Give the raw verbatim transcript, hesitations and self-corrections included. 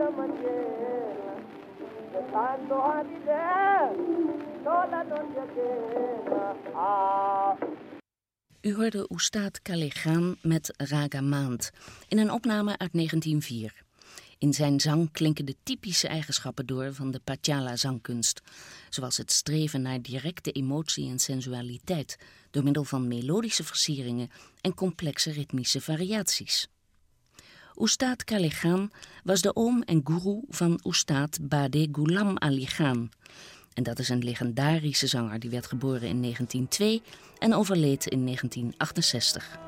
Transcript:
U hoorde Oestad Khaleh Khan met Raga Maand in een opname uit negentien nul vier. In zijn zang klinken de typische eigenschappen door van de Patiala zangkunst, zoals het streven naar directe emotie en sensualiteit door middel van melodische versieringen en complexe ritmische variaties. Oestad Khaleh Khan was de oom en guru van Oestad Bade Ghulam Ali Khan. En dat is een legendarische zanger die werd geboren in negentien nul twee en overleed in negentien achtenzestig.